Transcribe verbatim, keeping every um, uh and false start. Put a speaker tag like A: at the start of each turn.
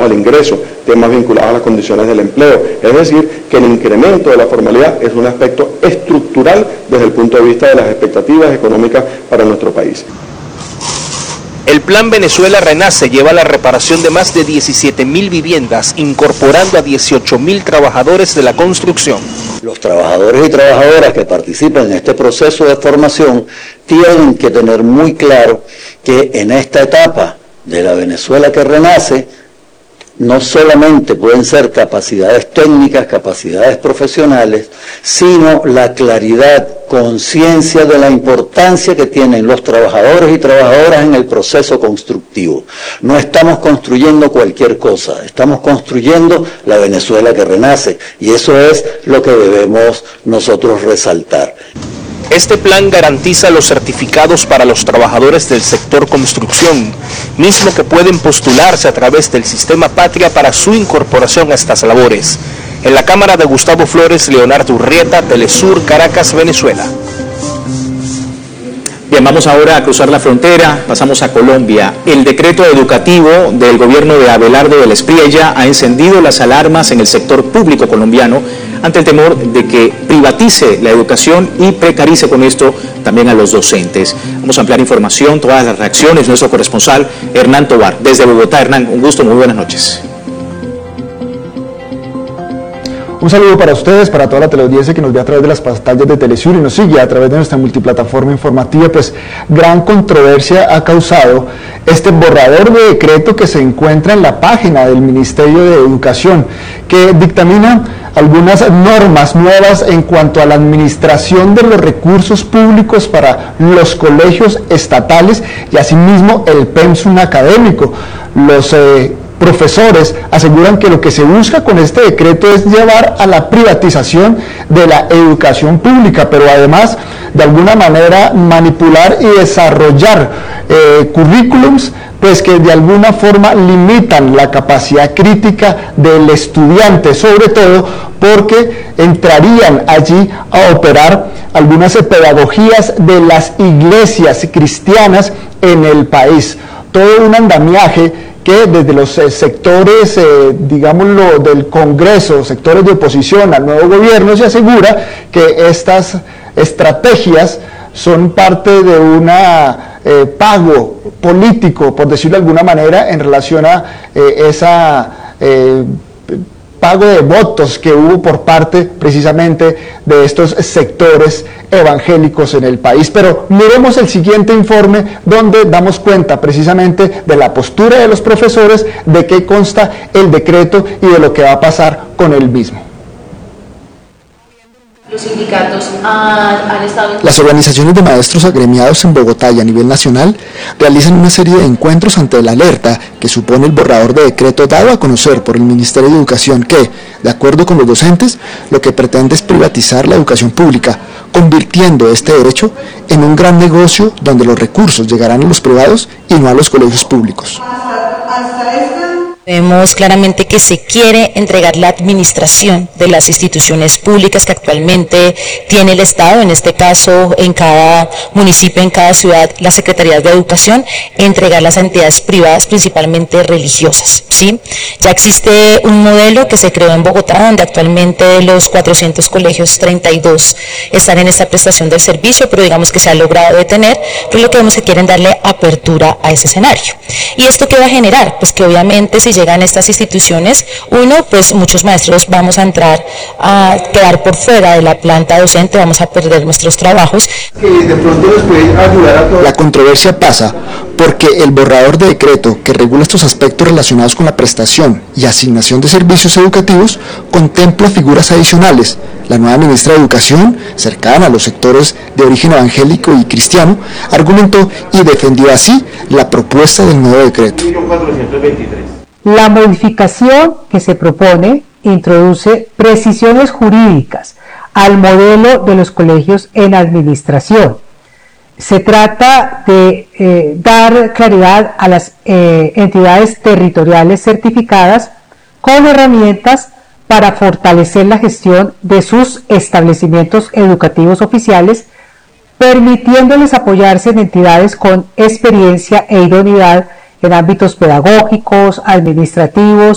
A: al ingreso, temas vinculados a las condiciones del empleo. Es decir, que el incremento de la formalidad es un aspecto estructural desde el punto de vista de las expectativas económicas para nuestro país.
B: El Plan Venezuela Renace lleva a la reparación de más de diecisiete mil viviendas, incorporando a dieciocho mil trabajadores de la construcción.
C: Los trabajadores y trabajadoras que participan en este proceso de formación tienen que tener muy claro que en esta etapa de la Venezuela que renace, no solamente pueden ser capacidades técnicas, capacidades profesionales, sino la claridad, conciencia de la importancia que tienen los trabajadores y trabajadoras en el proceso constructivo. No estamos construyendo cualquier cosa, estamos construyendo la Venezuela que renace, y eso es lo que debemos nosotros resaltar.
B: Este plan garantiza los certificados para los trabajadores del sector construcción, mismo que pueden postularse a través del Sistema Patria para su incorporación a estas labores. En la cámara de Gustavo Flores, Leonardo Urrieta, Telesur, Caracas, Venezuela.
D: Bien, vamos ahora a cruzar la frontera, pasamos a Colombia. El decreto educativo del gobierno de Abelardo del Espriella ha encendido las alarmas en el sector público colombiano ante el temor de que privatice la educación y precarice con esto también a los docentes. Vamos a ampliar información, todas las reacciones, nuestro corresponsal Hernán Tobar, desde Bogotá. Hernán, un gusto, muy buenas noches.
E: Un saludo para ustedes, para toda la teleaudiencia que nos ve a través de las pantallas de Telesur y nos sigue a través de nuestra multiplataforma informativa. Pues gran controversia ha causado este borrador de decreto que se encuentra en la página del Ministerio de Educación, que dictamina algunas normas nuevas en cuanto a la administración de los recursos públicos para los colegios estatales y asimismo el pensum académico. Los eh, profesores aseguran que lo que se busca con este decreto es llevar a la privatización de la educación pública, pero además de alguna manera manipular y desarrollar eh, currículums pues que de alguna forma limitan la capacidad crítica del estudiante, sobre todo porque entrarían allí a operar algunas pedagogías de las iglesias cristianas en el país. Todo un andamiaje que desde los eh, sectores, eh, digámoslo, del Congreso, sectores de oposición al nuevo gobierno, se asegura que estas estrategias son parte de una eh, pago político, por decirlo de alguna manera, en relación a eh, esa eh, pago de votos que hubo por parte precisamente de estos sectores evangélicos en el país. Pero miremos el siguiente informe donde damos cuenta precisamente de la postura de los profesores, de qué consta el decreto y de lo que va a pasar con el mismo.
F: Los sindicatos han, han estado...
E: Las organizaciones de maestros agremiados en Bogotá y a nivel nacional realizan una serie de encuentros ante la alerta que supone el borrador de decreto dado a conocer por el Ministerio de Educación que, de acuerdo con los docentes, lo que pretende es privatizar la educación pública, convirtiendo este derecho en un gran negocio donde los recursos llegarán a los privados y no a los colegios públicos.
G: Vemos claramente que se quiere entregar la administración de las instituciones públicas que actualmente tiene el Estado, en este caso en cada municipio, en cada ciudad, las secretarías de educación, entregarlas a entidades privadas, principalmente religiosas, ¿sí? Ya existe un modelo que se creó en Bogotá, donde actualmente los cuatrocientos colegios, treinta y dos están en esta prestación del servicio, pero digamos que se ha logrado detener, pero lo que vemos es que quieren darle apertura a ese escenario. ¿Y esto qué va a generar? Pues que obviamente si llegan estas instituciones, uno, pues muchos maestros vamos a entrar a quedar por fuera de la planta docente, vamos a perder nuestros trabajos.
E: Que de pronto nos puede ayudar a todos. La controversia pasa porque el borrador de decreto que regula estos aspectos relacionados con la prestación y asignación de servicios educativos contempla figuras adicionales. La nueva ministra de Educación, cercana a los sectores de origen evangélico y cristiano, argumentó y defendió así la propuesta del nuevo decreto.
H: La modificación que se propone introduce precisiones jurídicas al modelo de los colegios en administración. Se trata de eh, dar claridad a las eh, entidades territoriales certificadas con herramientas para fortalecer la gestión de sus establecimientos educativos oficiales, permitiéndoles apoyarse en entidades con experiencia e idoneidad en ámbitos pedagógicos, administrativos,